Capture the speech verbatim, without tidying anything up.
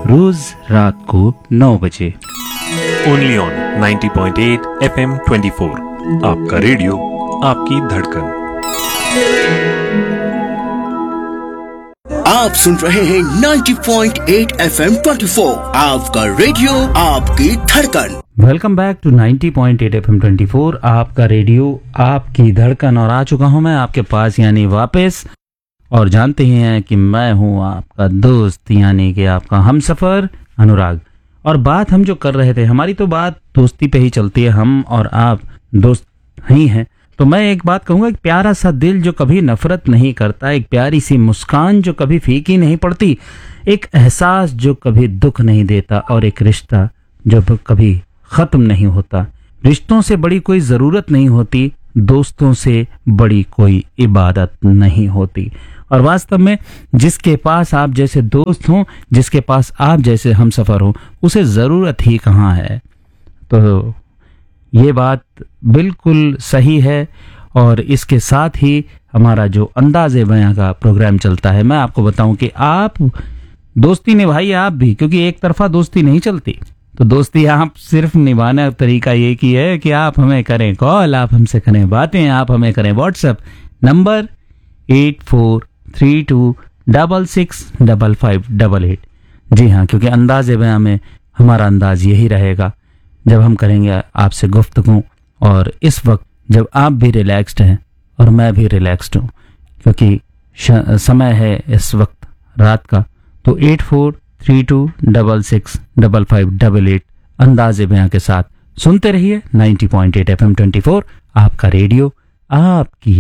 रोज रात को नौ बजे। Only on ninety point eight F M twenty four, आपका रेडियो आपकी धड़कन। आप सुन रहे हैं ninety point eight F M twenty four, आपका रेडियो आपकी धड़कन। Welcome back to ninety point eight F M twenty four, आपका रेडियो आपकी धड़कन। और आ चुका हूं मैं आपके पास यानी वापस, और जानते ही हैं कि मैं हूं आपका दोस्त यानी कि आपका हमसफर अनुराग। और बात हम जो कर रहे थे, हमारी तो बात दोस्ती पे ही चलती है, हम और आप दोस्त ही हैं। तो मैं एक बात कहूँगा, एक प्यारा सा दिल जो कभी नफरत नहीं करता, एक प्यारी सी मुस्कान जो कभी फीकी नहीं पड़ती, एक एहसास जो कभी दुख नहीं देता, और एक रिश्ता जो कभी ख़त्म नहीं होता। रिश्तों से बड़ी कोई ज़रूरत नहीं होती, दोस्तों से बड़ी कोई इबादत नहीं होती। और वास्तव में जिसके पास आप जैसे दोस्त हों, जिसके पास आप जैसे हमसफ़र हों, उसे ज़रूरत ही कहाँ है। तो ये बात बिल्कुल सही है। और इसके साथ ही हमारा जो अंदाज़े बयां का प्रोग्राम चलता है, मैं आपको बताऊं कि आप दोस्ती निभाइए आप भी, क्योंकि एक तरफा दोस्ती नहीं चलती। तो दोस्ती आप सिर्फ निभाने का तरीका ये की है कि आप हमें करें कॉल, आप हमसे करें बातें, आप हमें करें WhatsApp number eight four three to double six double five double eight. जी हाँ, क्योंकि अंदाज़े बयां में हमारा अंदाज यही रहेगा जब हम करेंगे आपसे गुफ्तगू, और इस वक्त जब आप भी रिलैक्स्ड हैं और मैं भी रिलैक्स्ड हूँ, क्योंकि समय है इस वक्त रात का। तो eight four three to double six double five double eight अंदाज़े बयां के साथ सुनते रहिए ninety point eight F M twenty four, आपका रेडियो आपकी